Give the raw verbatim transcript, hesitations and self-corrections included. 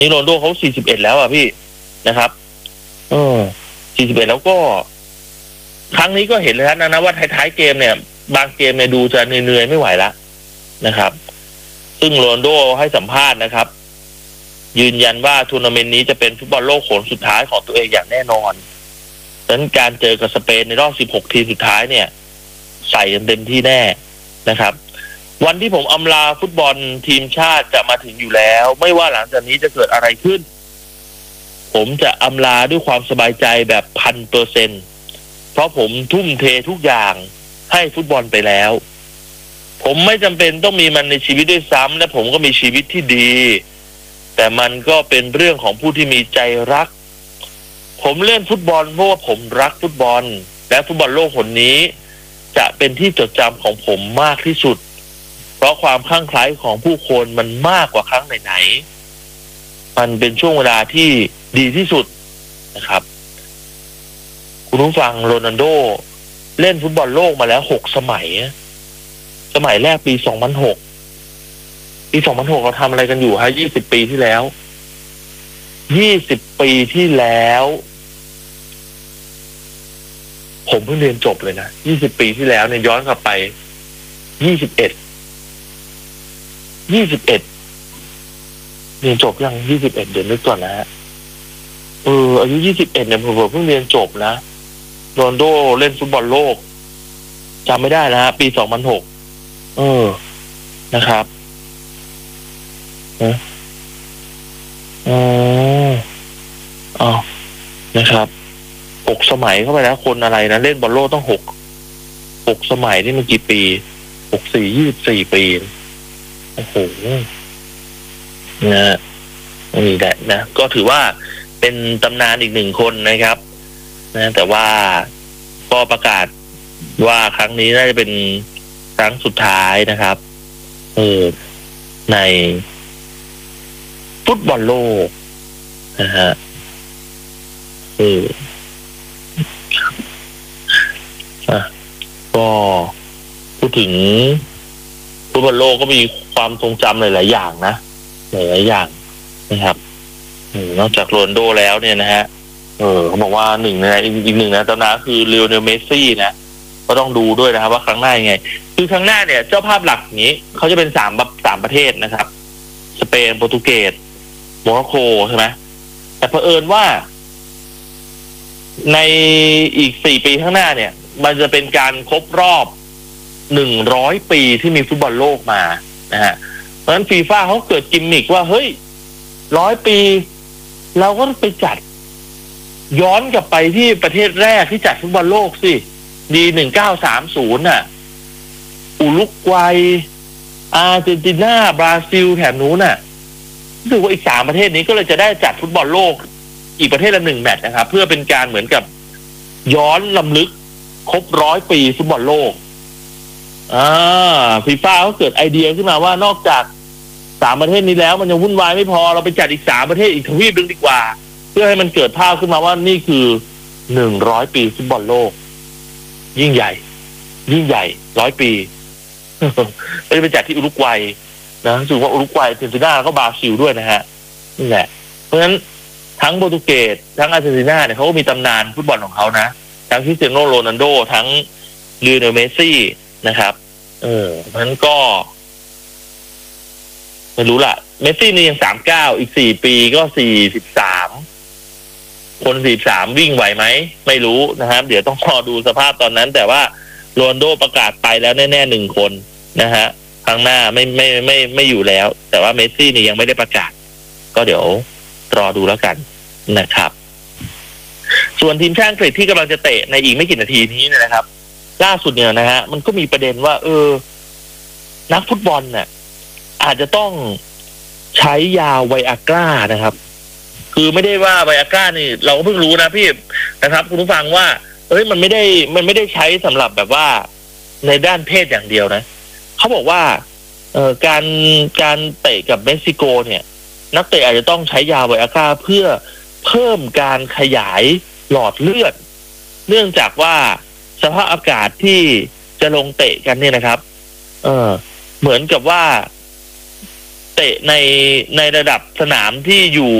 นี่โรนลโดเขาสี่สิบเอ็ดแล้วอ่ะพี่นะครับเออสี่สิบเอ็ดแล้วก็ครั้งนี้ก็เห็นเลยนะนะว่าท้ายๆเกมเนี่ยบางเกมเนี่ยดูจะเหนื่อยๆไม่ไหวแล้วนะครับซึ่งโรนลโดให้สัมภาษณ์นะครับยืนยันว่าทัวร์นาเมนต์นี้จะเป็นฟุตบอลโลกผลสุดท้ายของตัวเองอย่างแน่นอนดังนั้นการเจอกับสเปนในรอบสิบหกทีมสุดท้ายเนี่ยใส่กันเต็มที่แน่นะครับวันที่ผมอำลาฟุตบอลทีมชาติจะมาถึงอยู่แล้วไม่ว่าหลังจากนี้จะเกิดอะไรขึ้นผมจะอำลาด้วยความสบายใจแบบพันเปอร์เซ็นต์เพราะผมทุ่มเททุกอย่างให้ฟุตบอลไปแล้วผมไม่จำเป็นต้องมีมันในชีวิตด้วยซ้ำและผมก็มีชีวิตที่ดีแต่มันก็เป็นเรื่องของผู้ที่มีใจรักผมเล่นฟุตบอลเพราะว่าผมรักฟุตบอลและฟุตบอลโลกคนนี้จะเป็นที่จดจำของผมมากที่สุดเพราะความคลั่งไคล้ของผู้คนมันมากกว่าครั้งไหนๆมันเป็นช่วงเวลาที่ดีที่สุดนะครับคุณผู้ฟังโรนัลโดเล่นฟุตบอลโลกมาแล้วหกสมัยสมัยแรกปีสองพันหกปีสองพันหกเราทำอะไรกันอยู่ฮะยี่สิบปีที่แล้วยี่สิบปีที่แล้วผมเพิ่งเรียนจบเลยนะยี่สิบปีที่แล้วเนี่ยย้อนกลับไปยี่สิบเอ็ดยี่สิบเอ็ดเรียนจบยังยี่สิบเอ็ดเดี๋ยวนึกก่อนนะฮะเอออายุยี่สิบเอ็ดเนี่ยผมเพิ่งเรียนจบนะโรนัลโดเล่นฟุตบอลโลกจำไม่ได้นะฮะปีสองพันหกเออนะครับนะอ๋ออ๋อนะครับหกสมัยเข้าไปแล้วคนอะไรนะเล่นบอลโลกต้องหกหกสมัยนี่มันกี่ปีหกสี่ยี่สิบสี่ปีโอ้โหนะนี่แหละนะก็ถือว่าเป็นตำนานอีกหนึ่งคนนะครับนะแต่ว่าก็ประกาศว่าครั้งนี้น่าจะเป็นครั้งสุดท้ายนะครับเออในฟุตบอลโลกนะฮะเอออ่ะก็พูดถึงฟุตบอลโลกก็มีความทรงจำหลายๆอย่างนะหลายๆอย่างนะครับนอกจากโรนัลโดแล้วเนี่ยนะฮะเออเขาบอกว่าหนึ่งในอีกหนึ่งนะตำนานคือลีโอเนลเมสซี่นะก็ต้องดูด้วยนะครับว่าครั้งหน้ายังไงคือครั้งหน้าเนี่ยเจ้าภาพหลักอย่างนี้เขาจะเป็นสามสามประเทศนะครับสเปนโปรตุเกสโมร็อกโกใช่ไหมแต่เผอิญว่าในอีกสี่ปีข้างหน้าเนี่ยมันจะเป็นการครบรอบหนึ่งร้อยปีที่มีฟุตบอลโลกมานะฮะเพราะฉะนั้นฟีฟ่าเขาเกิดกิมมิกว่าเฮ้ยร้อยปีเราก็ไปจัดย้อนกลับไปที่ประเทศแรกที่จัดฟุตบอลโลกสิดีหนึ่งเก้าสามศูนย์น่ะอุรุกวัยอาร์เจนตินาบราซิลแถบนู้นน่ะรู้สึกว่าอีกสามประเทศนี้ก็เลยจะได้จัดฟุตบอลโลกอีกประเทศละหนึ่งแมตช์นะครับเพื่อเป็นการเหมือนกับย้อนลำลึกครบร้อยปีฟุตบอลโลกอ่าฟีฟ่าเขาเกิดไอเดียขึ้นมาว่านอกจากสามประเทศนี้แล้วมันยังวุ่นวายไม่พอเราไปจัดอีกสามประเทศอีกทวีปนึงดีกว่าเพื่อให้มันเกิดภาพขึ้นมาว่านี่คือหนึ่งร้อยปีฟุตบอลโลกยิ่งใหญ่ยิ่งใหญ่ร้อยปีไม่ได้ไปจัดที่อุรุกวัยนะรู้สึกว่าอุรุกวัยอาร์เจนตินาแล้วก็บราซิลด้วยนะฮะนี่แหละเพราะฉะนั้นทั้งโปรตุเกสทั้งอาร์เจนตินาเนี่ยเขาก็มีตำนานฟุตบอลของเขานะทั้งคริสเตียโนโรนัลโดทั้งลีโอเนลเมสซี่นะครับเออเพราะฉะนั้นก็ไม่รู้ล่ะเมสซี่นี่ยังสามเก้าอีกสี่ปีก็สี่สิบสามคนสี่สามวิ่งไหวไหมไม่รู้นะครับเดี๋ยวต้องรอดูสภาพตอนนั้นแต่ว่าโรนัลโดประกาศไปแล้วแน่ๆหนึ่งคนนะฮะครั้งหน้าไม่ไม่ไม่ไม่อยู่แล้วแต่ว่าเมสซี่นี่ยังไม่ได้ประกาศก็เดี๋ยวรอดูแล้วกันนะครับส่วนทีมชาติอังกฤษที่กำลังจะเตะในอีกไม่กี่นาทีนี้นะครับล่าสุดเนี่ยนะฮะมันก็มีประเด็นว่าเออนักฟุตบอลเนี่ยอาจจะต้องใช้ยาไวอาก้านะครับคือไม่ได้ว่าไวอาก้านี่เราก็เพิ่งรู้นะพี่นะครับคุณผู้ฟังว่าเอ้ยมันไม่ได้มันไม่ได้ใช้สำหรับแบบว่าในด้านเพศอย่างเดียวนะเขาบอกว่าเอ่อการการเตะกับเม็กซิโกเนี่ยนักเตะอาจจะต้องใช้ยาไวอาก้าเพื่อเพิ่มการขยายหลอดเลือดเนื่องจากว่าสภาพอากาศที่จะลงเตะกันเนี่ยนะครับเออเหมือนกับว่าเตะในในระดับสนามที่อยู่